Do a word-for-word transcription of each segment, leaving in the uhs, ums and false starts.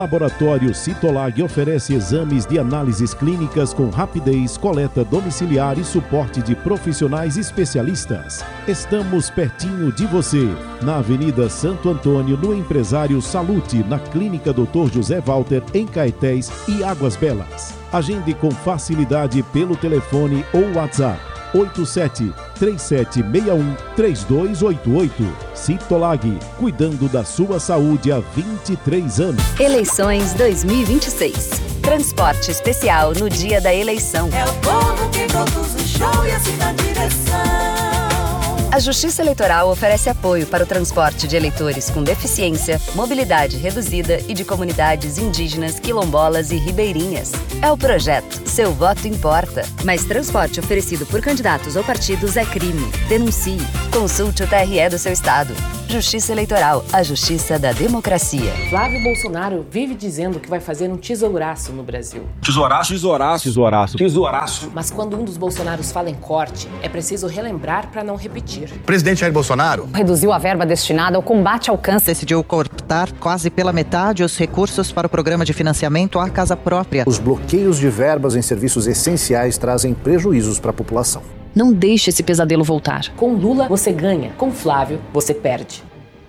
Laboratório Citolag oferece exames de análises clínicas com rapidez, coleta domiciliar e suporte de profissionais especialistas. Estamos pertinho de você, na Avenida Santo Antônio, no Empresário Salute, na Clínica doutor José Walter, em Caetés e Águas Belas. Agende com facilidade pelo telefone ou WhatsApp oito sete três sete seis um três dois oito oito. Citolag, cuidando da sua saúde há vinte e três anos. Eleições dois mil e vinte e seis. Transporte especial no dia da eleição. É o povo que produz o show e assim na direção. A Justiça Eleitoral oferece apoio para o transporte de eleitores com deficiência, mobilidade reduzida e de comunidades indígenas, quilombolas e ribeirinhas. É o projeto Seu Voto Importa. Mas transporte oferecido por candidatos ou partidos é crime. Denuncie. Consulte o T R E do seu estado. Justiça Eleitoral, a justiça da democracia. Flávio Bolsonaro vive dizendo que vai fazer um tesouraço no Brasil. Tesouraço? Tesouraço. Tesouraço. Tesouraço. Mas quando um dos Bolsonaros fala em corte, é preciso relembrar para não repetir. O presidente Jair Bolsonaro reduziu a verba destinada ao combate ao câncer. Decidiu cortar quase pela metade os recursos para o programa de financiamento à casa própria. Os bloqueios de verbas em serviços essenciais trazem prejuízos para a população. Não deixe esse pesadelo voltar. Com Lula, você ganha. Com Flávio, você perde.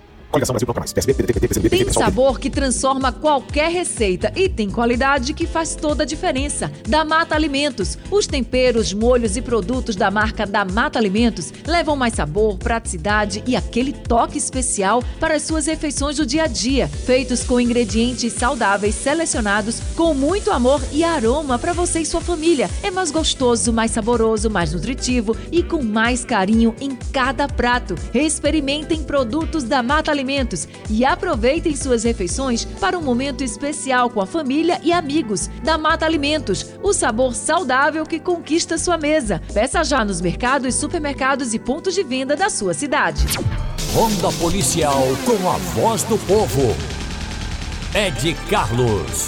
Tem sabor que transforma qualquer receita e tem qualidade que faz toda a diferença. Da Mata Alimentos. Os temperos, molhos e produtos da marca da Mata Alimentos levam mais sabor, praticidade e aquele toque especial para as suas refeições do dia a dia. Feitos com ingredientes saudáveis selecionados com muito amor e aroma para você e sua família. É mais gostoso, mais saboroso, mais nutritivo e com mais carinho em cada prato. Experimentem produtos da Mata Alimentos. Alimentos e aproveitem suas refeições para um momento especial com a família e amigos. Da Mata Alimentos, o sabor saudável que conquista sua mesa. Peça já nos mercados, supermercados e pontos de venda da sua cidade. Ronda Policial com a voz do povo. Ed Carlos.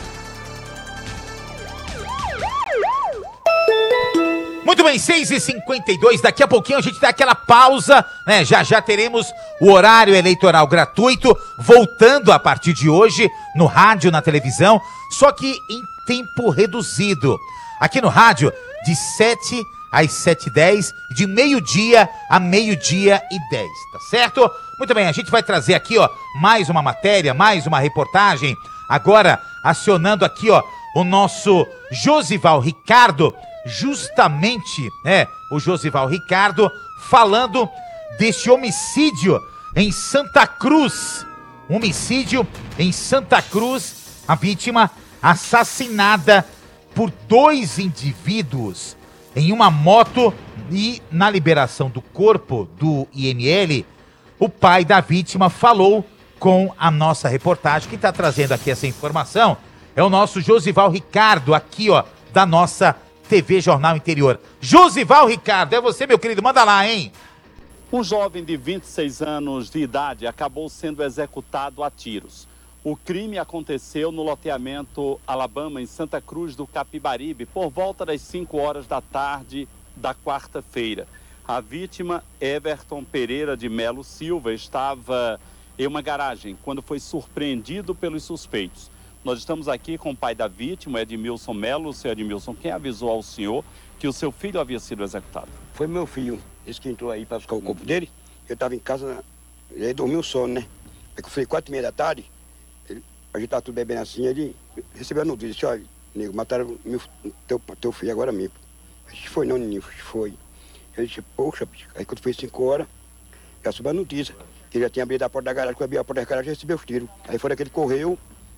Muito bem, seis e cinquenta e dois, daqui a pouquinho a gente dá aquela pausa, né? Já já teremos o horário eleitoral gratuito, voltando a partir de hoje, no rádio, na televisão, só que em tempo reduzido. Aqui no rádio, de sete às sete e dez, de meio-dia a meio-dia e dez, tá certo? Muito bem, a gente vai trazer aqui, ó, mais uma matéria, mais uma reportagem, agora acionando aqui, ó, o nosso Josival Ricardo, justamente, né, o Josival Ricardo falando deste homicídio em Santa Cruz. Homicídio em Santa Cruz, a vítima assassinada por dois indivíduos em uma moto. E na liberação do corpo do I M L, o pai da vítima falou com a nossa reportagem. Quem está trazendo aqui essa informação é o nosso Josival Ricardo, aqui, ó, da nossa T V Jornal Interior. Josival Ricardo, é você, meu querido, manda lá, hein? Um jovem de vinte e seis anos de idade acabou sendo executado a tiros. O crime aconteceu no loteamento Alabama, em Santa Cruz do Capibaribe, por volta das cinco horas da tarde da quarta-feira. A vítima, Everton Pereira de Melo Silva, estava em uma garagem quando foi surpreendido pelos suspeitos. Nós estamos aqui com o pai da vítima, Edmilson Melo. Seu Edmilson, quem avisou ao senhor que o seu filho havia sido executado? Foi meu filho, esse que entrou aí para buscar o corpo dele. Eu estava em casa, ele dormiu sono, né? Aí que eu falei, quatro e meia da tarde, ele, a gente estava tudo bebendo assim, ele recebeu a notícia, disse, olha, nego, mataram meu, teu, teu filho agora mesmo. A gente foi, não, Nininho, foi. Eu disse, poxa, aí quando foi cinco horas, já soube a notícia. Ele já tinha abrido a porta da garagem, quando abriu a porta da garagem, já recebeu os tiros. Aí foi que ele correu.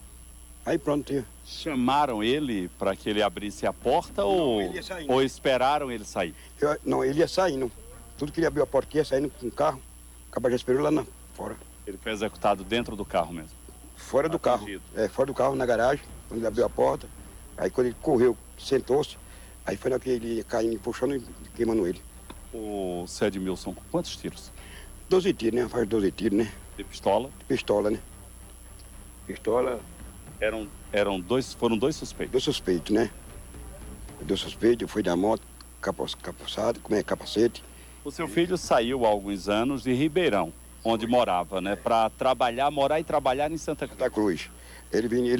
Aí pronto, tia. Chamaram ele para que ele abrisse a porta, não, ou, ele ou esperaram ele sair? Eu, não, ele ia saindo. Tudo que ele abriu a porta ia saindo com o carro. O cabo já esperou lá na, fora. Ele foi executado dentro do carro mesmo? Fora do Atendido. carro. É, fora do carro, na garagem, quando ele abriu a porta. Aí quando ele correu, sentou-se. Aí foi na que ele ia caindo, puxando e queimando ele. O seu Edmilson, quantos tiros? doze tiros, né? Faz doze tiros, né? De pistola? De pistola, né? Pistola... Eram, eram dois, foram dois suspeitos? Dois suspeitos, né? Dois suspeitos, foi da moto, capaçado, como é, capacete. O seu filho saiu há alguns anos de Ribeirão, onde morava, né? Para trabalhar, morar e trabalhar em Santa Cruz. Santa Cruz. Ele vinha, ele